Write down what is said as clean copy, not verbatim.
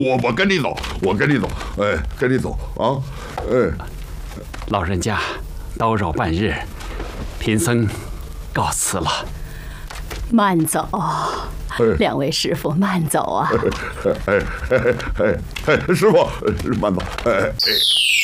我跟你走，我跟你走，哎，跟你走啊，哎， 老人家，叨扰半日，贫僧告辞了。 慢走，两位师傅慢走啊！ 哎，师傅，慢走，哎。